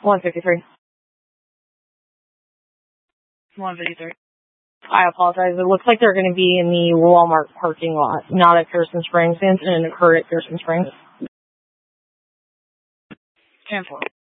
153. 153. I apologize. It looks like they're going to be in the Walmart parking lot, not at Pearson Springs. The incident occurred at Pearson Springs. 10-4.